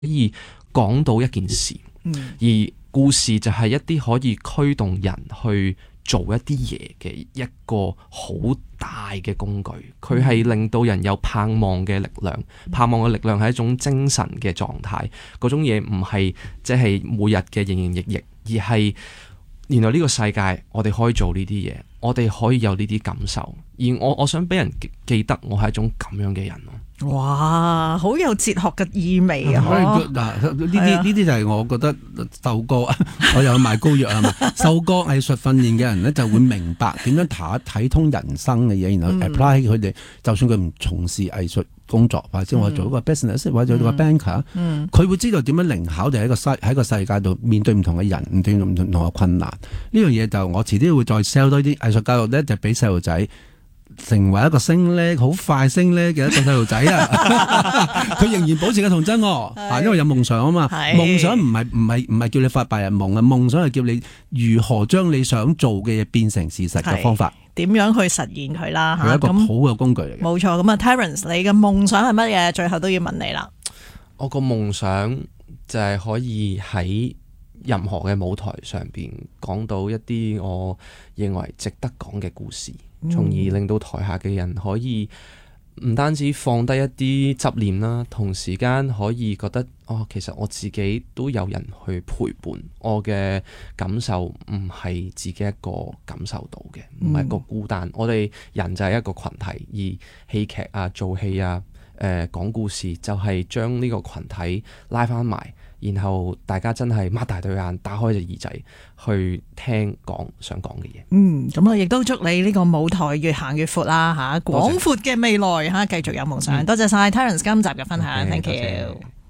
可以講到一件事，而故事就係一啲可以驅動人去做一啲嘢嘅一個好大嘅工具。佢係令到人有盼望嘅力量，盼望嘅力量係一種精神嘅狀態。嗰種嘢唔係即係每日嘅營營役役，而係原來呢個世界我哋可以做呢啲嘢，我哋可以有呢啲感受。而我想俾人記得我係一種咁樣嘅人咯。 哇，好有哲學嘅意味啊！ 嗱，呢啲就係我覺得受過，我又賣膏藥啊嘛。受過藝術訓練嘅人咧，就會明白點樣睇通人生嘅嘢，然後 apply 佢哋。就算佢唔從事藝術工作，或者我做一個 business 或者做個 banker，佢會知道點樣靈巧地喺個世界度面對唔同嘅人，唔同嘅困難。呢樣嘢就我遲啲會再 sell 多啲藝術教育咧，就俾細路仔成為一個升叻、好快升叻嘅一個細路仔啊！佢仍然保持個童真喎，因為有夢想啊嘛。夢想唔係叫你發白日夢啊，夢想係叫你如何將你想做嘅嘢變成事實嘅方法。 點樣去實現佢啦？ 係一個好嘅工具嚟嘅。 冇錯，咁啊 Terence， 你嘅夢想係乜嘢？最後都要問你啦。 我個夢想就係可以喺任何嘅舞台上邊講到一啲我認為值得講嘅故事，從而令到台下嘅人可以唔單止放低一啲執念啦，同時間可以覺得其實我自己都有人去陪伴，我嘅感受唔係自己一個感受到嘅，唔係一個孤單。我哋人就係一個群體，而戲劇啊、做戲啊、講故事就係將呢個群體拉翻埋。然後大家真係擘大對眼，打開隻耳仔去聽講想講嘅嘢。 咁我亦都祝你呢個舞台越行越闊啦嚇，廣闊嘅未來嚇，繼續有夢想。多謝晒 Terence 今集嘅分享，Thank you。